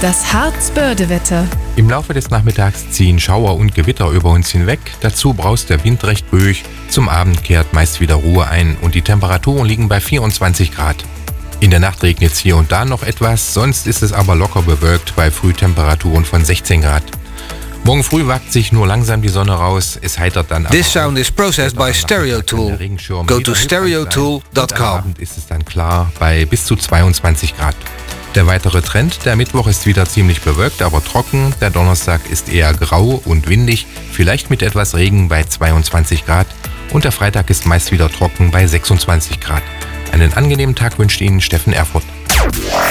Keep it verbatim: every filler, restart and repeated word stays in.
Das Harz-Börde-Wetter. Im Laufe des Nachmittags ziehen Schauer und Gewitter über uns hinweg. Dazu braust der Wind recht böig. Zum Abend kehrt meist wieder Ruhe ein und die Temperaturen liegen bei vierundzwanzig Grad. In der Nacht regnet es hier und da noch etwas, sonst ist es aber locker bewölkt bei Frühtemperaturen von sechzehn Grad. Morgen früh wagt sich nur langsam die Sonne raus, es heitert dann ab. This sound is processed by Stereotool. Go to stereotool dot com. Abend ist es dann klar bei bis zu zweiundzwanzig Grad. Der weitere Trend, der Mittwoch ist wieder ziemlich bewölkt, aber trocken. Der Donnerstag ist eher grau und windig, vielleicht mit etwas Regen bei zweiundzwanzig Grad. Und der Freitag ist meist wieder trocken bei sechsundzwanzig Grad. Einen angenehmen Tag wünscht Ihnen Steffen Erfurt.